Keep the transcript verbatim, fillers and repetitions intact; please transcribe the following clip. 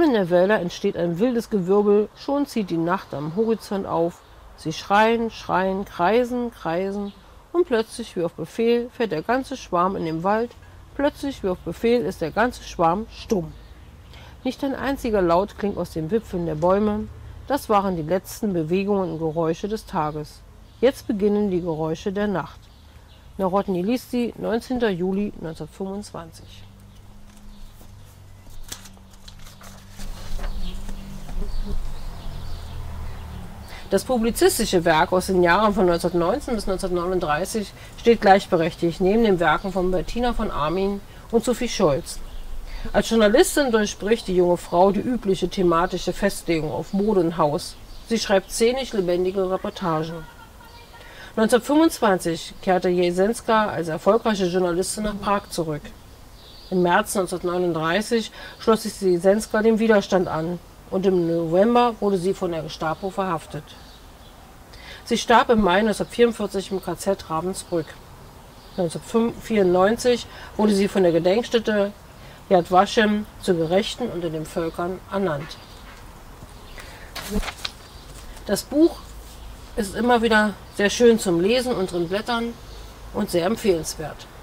Mitten in der Wälder entsteht ein wildes Gewirbel, schon zieht die Nacht am Horizont auf. Sie schreien, schreien, kreisen, kreisen und plötzlich, wie auf Befehl, fährt der ganze Schwarm in den Wald. Plötzlich, wie auf Befehl, ist der ganze Schwarm stumm. Nicht ein einziger Laut klingt aus den Wipfeln der Bäume. Das waren die letzten Bewegungen und Geräusche des Tages. Jetzt beginnen die Geräusche der Nacht. Narodny Listy, neunzehnter Juli neunzehnhundertfünfundzwanzig. Das publizistische Werk aus den Jahren von neunzehnhundertneunzehn bis neunzehnhundertneununddreißig steht gleichberechtigt neben den Werken von Bettina von Arnim und Sophie Scholz. Als Journalistin durchbricht die junge Frau die übliche thematische Festlegung auf Mode und Haus. Sie schreibt szenisch lebendige Reportagen. neunzehnhundertfünfundzwanzig kehrte Jesenska als erfolgreiche Journalistin nach Prag zurück. Im März neunzehnhundertneununddreißig schloss sich Jesenska dem Widerstand an und im November wurde sie von der Gestapo verhaftet. Sie starb im Mai neunzehnhundertvierundvierzig im K Z Ravensbrück. neunzehnhundertvierundneunzig wurde sie von der Gedenkstätte Yad Vashem zur Gerechten unter den Völkern ernannt. Das Buch ist immer wieder sehr schön zum Lesen und drin blättern und sehr empfehlenswert.